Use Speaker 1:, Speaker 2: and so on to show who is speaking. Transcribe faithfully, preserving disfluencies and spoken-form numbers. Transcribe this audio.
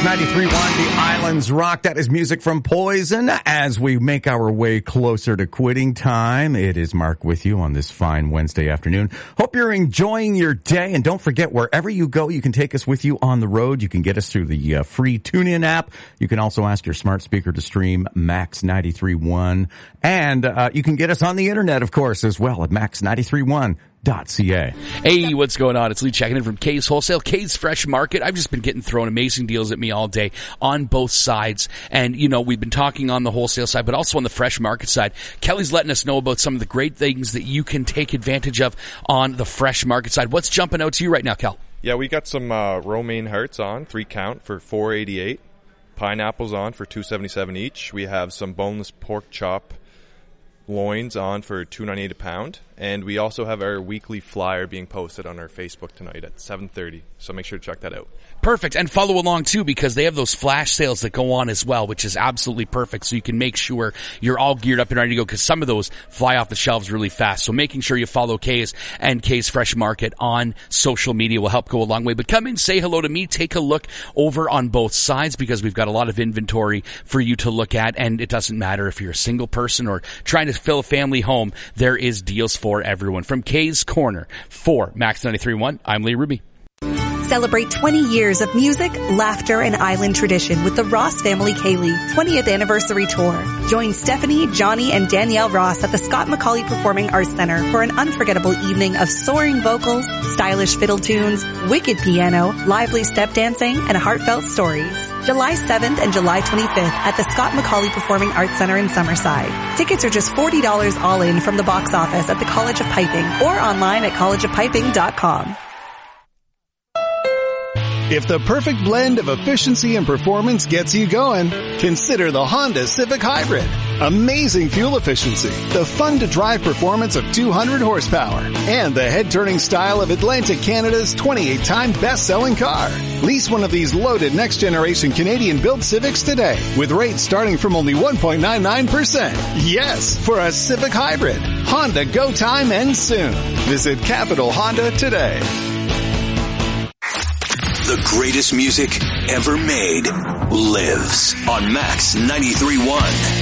Speaker 1: ninety-three point one, The Islands Rock. That is music from Poison. As we make our way closer to quitting time, it is Mark with you on this fine Wednesday afternoon. Hope you're enjoying your day. And don't forget, wherever you go, you can take us with you on the road. You can get us through the uh, free TuneIn app. You can also ask your smart speaker to stream Max ninety-three point one. And uh, you can get us on the internet, of course, as well at max ninety-three point one. .ca.
Speaker 2: Hey, what's going on? It's Lee checking in from Kay's Wholesale, Kay's Fresh Market. I've just been getting thrown amazing deals at me all day on both sides. And, you know, we've been talking on the wholesale side, but also on the fresh market side. Kelly's letting us know about some of the great things that you can take advantage of on the fresh market side. What's jumping out to you right now, Kel?
Speaker 3: Yeah, we got some uh, romaine hearts on, three count for four eighty-eight. Pineapples on for two seventy-seven each. We have some boneless pork chop loins on for two ninety-eight a pound, and we also have our weekly flyer being posted on our Facebook tonight at seven thirty, so make sure to check that out.
Speaker 2: Perfect. And follow along too, because they have those flash sales that go on as well, which is absolutely perfect, so you can make sure you're all geared up and ready to go, because some of those fly off the shelves really fast. So making sure you follow Kay's and Kay's Fresh Market on social media will help go a long way. But come in, say hello to me, take a look over on both sides, because we've got a lot of inventory for you to look at, and it doesn't matter if you're a single person or trying to fill a family home, there is deals for everyone. From Kay's Corner for Max ninety-three point one, I'm Lee Ruby.
Speaker 4: Celebrate twenty years of music, laughter, and island tradition with the Ross Family Kaylee twentieth Anniversary Tour. Join Stephanie, Johnny, and Danielle Ross at the Scott McCauley Performing Arts Center for an unforgettable evening of soaring vocals, stylish fiddle tunes, wicked piano, lively step dancing, and heartfelt stories. July seventh and July twenty-fifth at the Scott McCauley Performing Arts Center in Summerside. Tickets are just forty dollars all in from the box office at the College of Piping or online at college of piping dot com.
Speaker 5: If the perfect blend of efficiency and performance gets you going, consider the Honda Civic Hybrid. Amazing fuel efficiency, the fun-to-drive performance of two hundred horsepower, and the head-turning style of Atlantic Canada's twenty-eight time best-selling car. Lease one of these loaded next-generation Canadian-built Civics today, with rates starting from only one point nine nine percent. Yes, for a Civic Hybrid. Honda Go Time ends soon. Visit Capital Honda today.
Speaker 6: The greatest music ever made lives on Max ninety-three point one.